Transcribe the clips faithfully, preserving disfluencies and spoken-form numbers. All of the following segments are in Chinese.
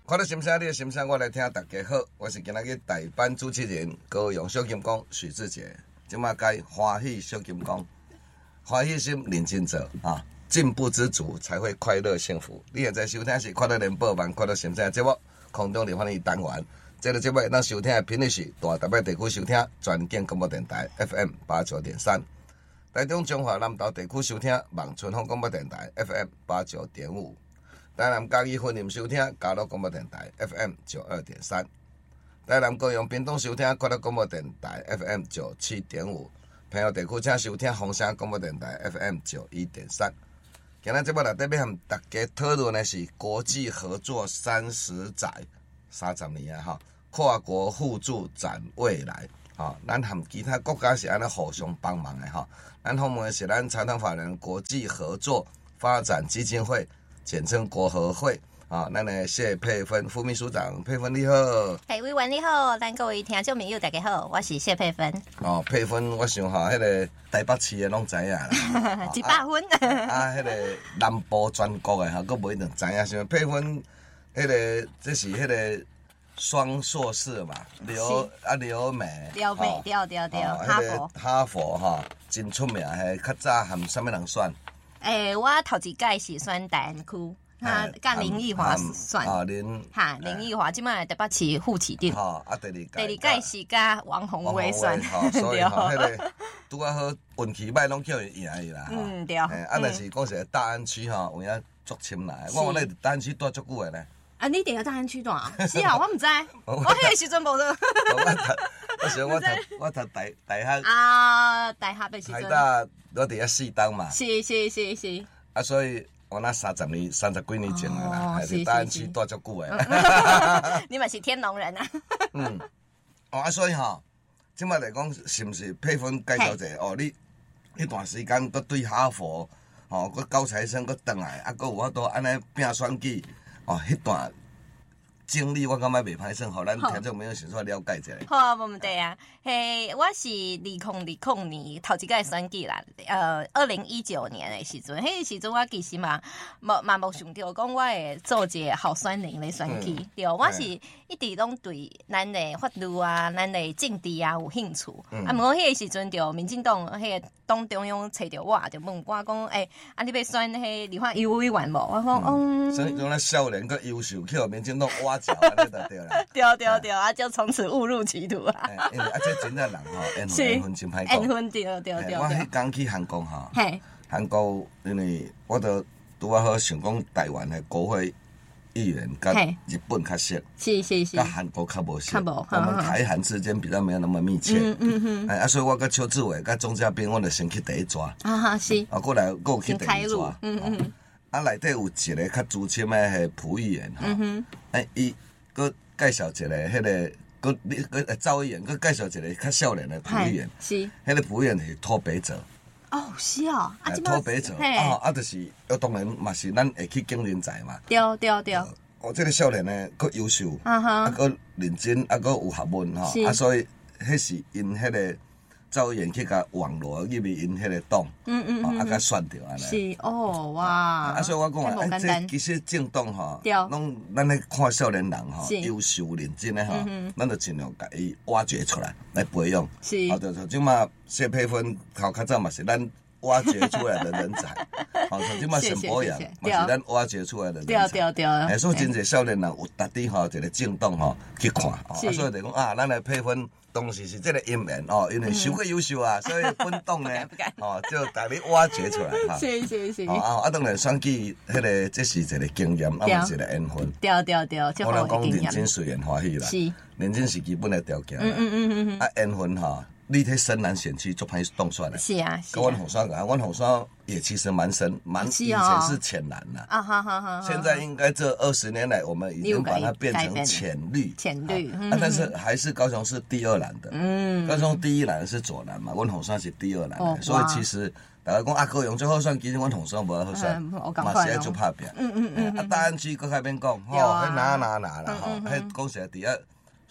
看到心声，你的心声，我来听大家好。我是今仔日代班主持人高雄小金工许志杰。今麦该欢喜小金工，欢喜心认真做啊，进步知足才会快乐幸福。你现在收听是快乐联播网快乐心声节目，空中联欢喜单元。这个节目咱收听的频率是大台北地区收听全景广播电台 F M 八九点三，台中中华南投地区收听望春风广播电台 F M 八九点五。台南嘉义分林收听嘉乐广播电台 F M 九二点三，台南高雄屏东收听快乐广播电台 F M 九七点五，朋友地区请收听凤山广播电台 F M 九一点三。今日节目内底要和大家讨论的是国际合作三十载，三十年啊哈，跨国互助展未来。哈，咱和其他国家是安尼互相帮忙的哈。咱访问的是咱财团法人国际合作发展基金会。简称国合会啊，咱的谢佩芬副秘书长，佩芬你好。 嘿，委员你好，咱各位听众朋友大家好，我是谢佩芬。 哦，佩芬，我想哈，迄、那个台北市的拢知影啦， 一百分。 啊，迄、那个南部全国的哈，佫无一定知影。像佩芬，迄、那个这是迄个双硕士嘛，留啊留美， 留美，对对对，哈佛， 哈佛哈，真出名，嘿，较早含什么人选？ 诶、欸，我头一届是选大安区，哈，甲林奕华选， 啊林， 哈林奕华，即摆台北市副市长， 哈啊第二届， 第二届是甲王宏威选， 所以吼，迄个拄啊好运气歹，拢叫伊赢伊啦， 嗯对， 啊但是讲是大安区吼，有影足深来，我我咧大安区住足久诶咧。 啊，你伫个大安区住啊？是啊，我毋知，我迄个时阵无做。 我想我读我读大大学啊，大学的时阵， 台大我伫遐四档嘛， 是是是是， 啊，所以我那三十年、三十几年前的啦，还是大安区住足久诶。 你嘛是天龙人啊？ 嗯，哦啊，所以吼，即摆来讲是毋是佩芬介绍者哦？你迄段时间搁对哈佛，吼，搁高材生搁转来，啊，搁有法度安尼拼选举，哦，迄段。经历我感觉袂歹算，互咱听众朋友先说了解一下。 好啊，无问题啊。嘿，我是二零二零年头一届选举啦，呃，二零一九年的时阵，迄个时阵我其实嘛，无嘛无想到讲我会做一个候选人的选举，嗯、对，我是一直拢对咱的法律啊、咱的政治啊有兴趣。嗯、啊，毋过迄个时阵就民进党迄个党中央找着我，就问我讲，诶、欸，啊，你要选迄立法委员无？我讲，嗯， 所以讲咱少年佮优秀，去互民进党挖角，安尼就对啦。 对对对，啊，就从此误入歧途啊。 因为啊，这真正人吼，缘分缘分真歹讲。 缘分对对对。 我迄刚去韩国吼，韩国因为我都拄啊好想讲台湾的国会议员甲日本较熟， 是是是， 甲韩国较无熟， 较无， 我们台韩之间比较没有那么密切。 嗯嗯嗯。 哎啊，所以我甲邱志伟、甲钟嘉宾，我就先去第一抓。 啊哈是。 啊，过来过去第二抓。 嗯嗯。 啊，内底有一个较资深的迄普议员吼，哎，伊佮介绍一个迄个。佮你佮赵议员，佮介绍一个较少年的普议员， 是， 迄个普议员是脱北者。 哦，是哦，啊， 脱北者，啊，啊，就是，啊，当然嘛是咱会去经人才嘛。 对对对。 哦，这个少年呢，佮优秀， 啊哈， 啊，佮认真，啊，佮有学问吼，啊，所以迄是因迄个赵议员去甲网络入面因迄个党，嗯嗯嗯，啊，甲选着安尼。 是哦，哇！ 啊，所以我讲啊，这其实政党吼，拢咱咧看少年人吼，优秀认真诶吼，咱就尽量甲伊挖掘出来来培养。 是， 啊，就就即马谢佩芬头较早嘛是咱挖掘出来的人才，好，像即马沈博阳嘛是咱挖掘出来的人才。 对对对。 哎，所以真侪少年人有值得吼一个政党吼去看，啊，所以就讲啊，咱来佩芬。当时是这个因缘哦，因为太过优秀啊，所以本党呢，哦，就大力挖掘出来哈。 是是是。 哦啊，当然选举迄个，这是一个经验，啊，嘛是一个缘分。 对对对， 我人讲认真随缘欢喜啦。 是。 认真是基本的条件啦。 嗯嗯嗯嗯。 啊，缘分哈，你喺深南选区做歹当选的。 是啊。 跟阮红山讲，阮红山也其实蛮深，蛮以前是浅蓝啦。 啊哈哈哈。 现在应该这二十年来，我们已经把它变成浅绿。 浅绿。 啊，但是还是高雄市第二蓝的。嗯。高雄第一蓝是左蓝嘛，阮红山是第二蓝，所以其实大家讲啊，高雄最好选，其实阮红山无好选，嘛是爱做拍拼。嗯嗯嗯。啊，大安区搁较免讲，吼，迄哪哪哪啦，吼，迄讲实伫遐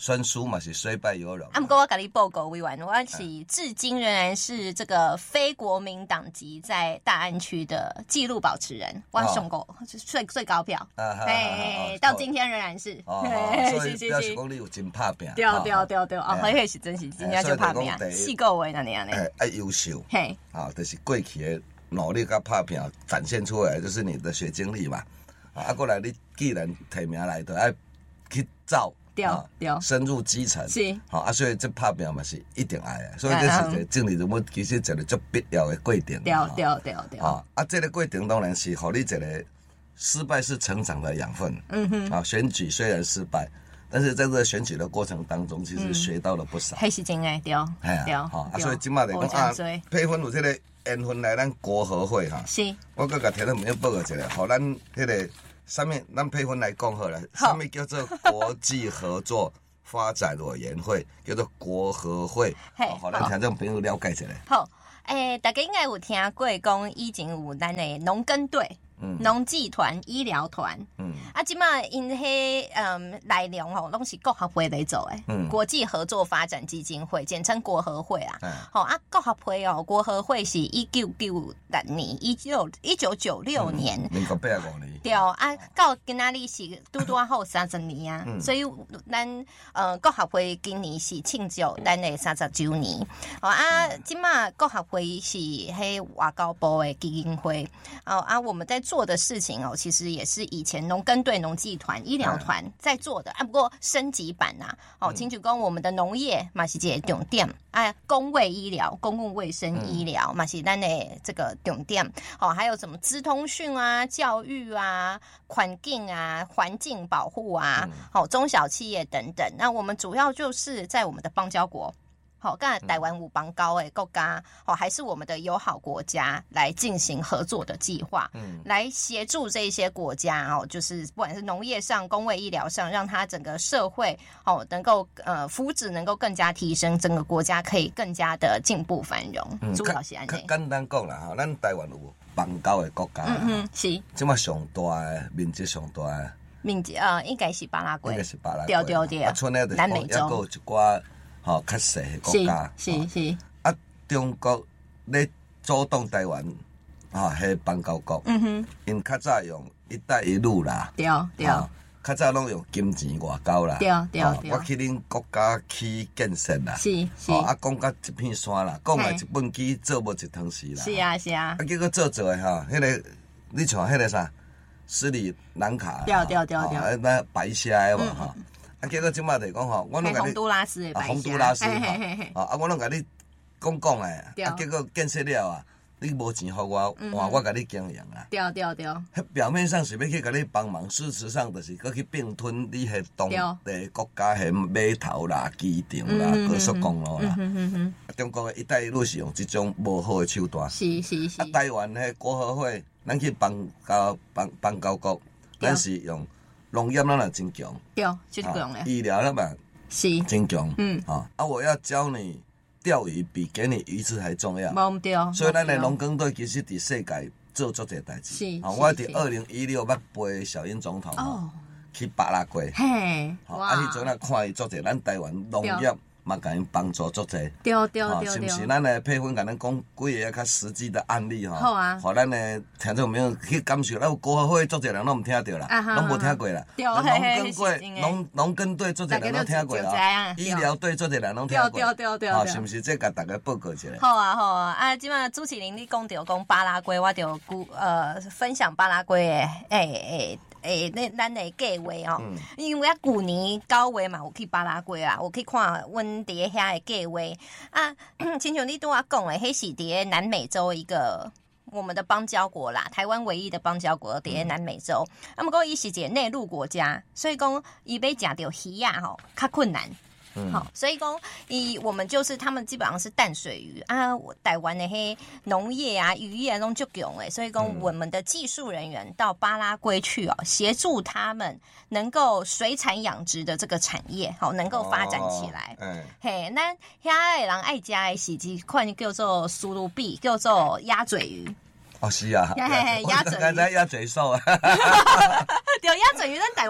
宣书嘛是虽败犹荣。 啊，不过我跟你报告，委员，我是至今仍然是这个非国民党籍在大安区的纪录保持人，我上过最最高票，哎，到今天仍然是。 哦，所以表示讲你有真拍拼。 对对对对，哦，迄个是真是真正就拍拼，四个位那样呢。 哎，爱优秀。嘿，啊，就是过去的努力甲拍拼展现出来，就是你的学经历嘛。啊，过来你既然提名来，就爱去走。对对，深入基层是，好啊，所以这拍拼嘛是一定爱的，所以这是一个政治人物其实一个足必要的过程。对对对对，啊啊，这个过程当然是互你一个失败是成长的养分。嗯哼，啊，选举虽然失败，但是在这个选举的过程当中，其实学到了不少。迄是真诶，对，对，好啊，所以今麦来讲啊，配分有这个缘分来咱国合会哈，是，我搁甲听众朋友报告一下，互咱迄个。上面咱配分来讲好了，上面叫做国际合作发展委员会，叫做国合会，好，咱听众朋友了解一下。 好，诶，大家应该有听过讲以前有咱的农耕队、农技团、医疗团，嗯，啊，即马因迄嗯内容吼，拢是国合会来做诶，嗯，国际合作发展基金会，简称国合会啦，好啊，国合会哦，国合会是一九九六年，一九一九九六年， 民国八十五年。 对啊，到今仔日是拄拄啊好三十年啊，所以咱呃国合会今年是庆祝咱的三十周年。哦啊，即马国合会是迄外交部的基金会。哦啊，我们在做的事情哦，其实也是以前农耕队、农技团、医疗团在做的啊，不过升级版呐。哦，亲像讲我们的农业嘛是一个重点啊，公卫医疗、公共卫生医疗嘛是咱的这个重点。哦，还有什么资通讯啊、教育啊。啊，环境啊，环境保护啊，好、嗯，中小企业等等。那我们主要就是在我们的邦交国，好，刚才台湾五邦高诶国家，好，还是我们的友好国家来进行合作的计划，嗯，来协助这些国家哦，就是不管是农业上、公卫医疗上，让它整个社会哦能够呃福祉能够更加提升，整个国家可以更加的进步繁荣。嗯，主要是安尼。 简单讲啦，哈，咱台湾有邦交的国家，嗯嗯，是，即马上大的面积上大的面积呃，应该是巴拉圭， 应该是巴拉圭， 对对对， 啊，剩的就是讲，还有一寡吼较细的国家， 是是是。 啊，中国咧主动台湾，吼，迄邦交国，嗯哼，因较早用一带一路啦， 对对， 较早拢用金钱外交啦， 对对对， 我去恁国家起建设啦， 是是， 啊，讲到一片山啦，讲来一本机做无一汤匙啦， 是啊是啊， 啊，结果做做诶吼，迄个你像迄个啥斯里兰卡， 对对对对， 啊，那白虾诶嘛吼，啊，结果即马就讲吼，我拢甲你洪都拉斯诶白虾， 洪都拉斯吼，啊，我拢甲你讲讲诶，啊，结果建设了啊。你无钱互我，换我甲你经营啦。对对对。迄表面上是要去甲你帮忙，事实上就是搁去并吞你迄当地国家迄码头啦、机场啦、高速公路啦。中国的一带一路是用即种无好的手段。是是是。啊，台湾迄国合会，咱去邦交邦邦交国，咱是用农业咱也真强。对，真强诶。医疗那嘛是真强。嗯。啊，啊，我要教你。钓鱼比给你鱼吃还重要，所以咱的农耕队其实伫世界做足侪代志。是，我伫二零一六捌陪小英总统去巴拉圭，嘿，啊，迄阵啊看伊做者，咱台湾农业嘛甲因帮助足侪。对对对，是毋是？咱的配分甲咱讲几个较实际的案例吼，好啊，互咱的听众朋友去感受。咱国合会足侪人拢毋听着啦，拢无听过啦。农耕队、农农耕队足侪人拢听过啦，医疗队足侪人拢听过。对对对对，是毋是？这甲大家报告一下。 好啊好啊，啊，即马朱启麟你讲着讲巴拉圭，我就估呃分享巴拉圭诶诶诶。诶，那咱的计划哦，嗯、因为啊，旧年九月嘛，有去巴拉圭啊，我去看阮伫遐的计划啊，亲像你拄仔讲的，迄是伫南美洲一个我们的邦交国啦，台湾唯一的邦交国伫南美洲。啊，毋过伊是一个内陆国家，所以讲伊要食到鱼啊吼，较困难。嗯，好，所以讲，以我们就是他们基本上是淡水鱼啊，台湾的黑农业啊、渔业都就强诶，所以讲我们的技术人员到巴拉圭去哦，协助他们能够水产养殖的这个产业，好能够发展起来。嗯、哦，嘿，那遐的人爱食的是一款叫做苏鲁比，叫做鸭嘴鱼。 哦，是啊， 鸭嘴鱼， 刚才鸭嘴兽啊， 对，鸭嘴鱼咱台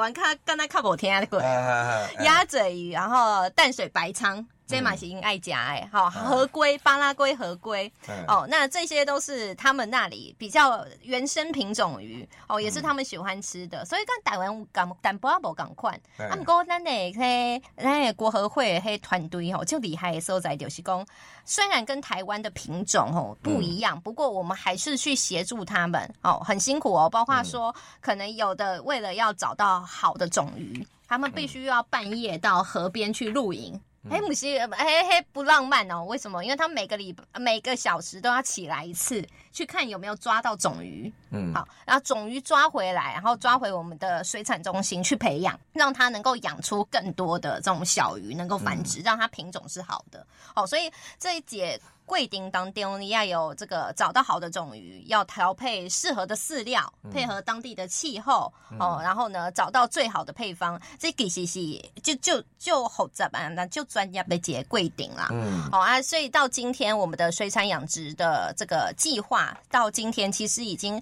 湾看刚才看我听过啊鸭嘴鱼，然后淡水白鲳。这嘛是因爱夹哎，好河龟、巴拉龟、河龟，哦，那这些都是他们那里比较原生品种鱼，哦，也是他们喜欢吃的，所以跟台湾港淡薄仔无共款。啊，不过咱的迄咱的国合会迄团队吼，就厉害的所在就是讲，虽然跟台湾的品种吼不一样，不过我们还是去协助他们，哦，很辛苦哦，包括说可能有的为了要找到好的种鱼，他们必须要半夜到河边去露营。嘿，不是，嘿嘿，不浪漫哦。为什么？因为他们每个礼每个小时都要起来一次，去看有没有抓到种鱼。嗯，好，然后种鱼抓回来，然后抓回我们的水产中心去培养，让它能够养出更多的这种小鱼，能够繁殖，嗯、让它品种是好的。哦，所以这一节贵丁当中，你要有这个找到好的种鱼，要调配适合的饲料，配合当地的气候、嗯、哦，然后呢找到最好的配方，这其实是就就就复杂啊，那就专业的节贵丁啦。嗯，好、哦、啊，所以到今天我们的水产养殖的这个计划，到今天其实已经